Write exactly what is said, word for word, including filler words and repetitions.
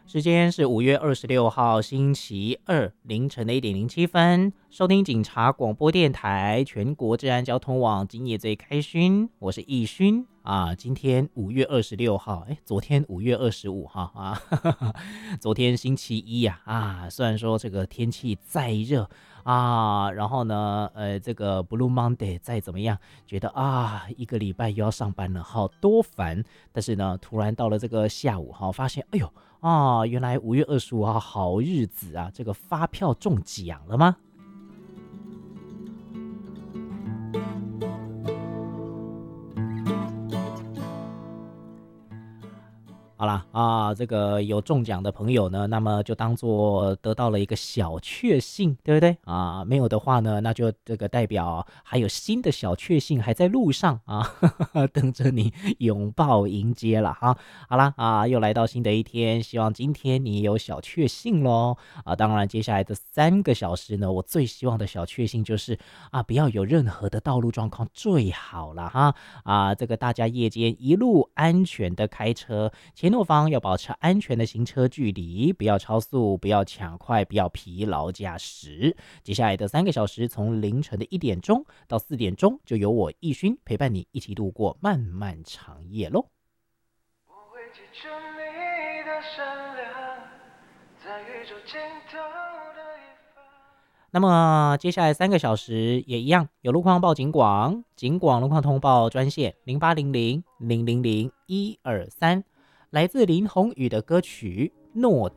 时间是五月二十六号星期二凌晨的一点零七分，收听警察广播电台全国治安交通网，今夜最开勋，我是易勋啊。今天五月二十六号，哎，昨天五月二十五号啊，哈哈，昨天星期一呀 啊, 啊，虽然说这个天气再热啊，然后呢，呃，这个 Blue Monday 再怎么样，觉得啊，一个礼拜又要上班了，好多烦。但是呢，突然到了这个下午，哈，发现，哎呦。啊，原来五月二十五号好日子啊！这个发票中奖了吗？好啦啊，这个有中奖的朋友呢，那么就当做得到了一个小确幸，对不对啊？没有的话呢，那就这个代表还有新的小确幸还在路上啊，呵呵等着你拥抱迎接了哈。好啦啊，又来到新的一天，希望今天你有小确幸咯啊。当然，接下来的三个小时呢，我最希望的小确幸就是啊，不要有任何的道路状况最好了哈啊。这个大家夜间一路安全的开车。前后方要保持安全的行车距离，不要超速，不要抢快，不要疲劳驾驶。接下来的三个小时，从凌晨的一点钟到四点钟，就由我易勋陪伴你一起度过漫漫长夜喽。我会记住你的善良，在宇宙尽头的一方。那么接下来三个小时也一样，有路况报警广，警广路况通报专线零八零零零零零一二三。来自林宏宇的歌曲《诺》。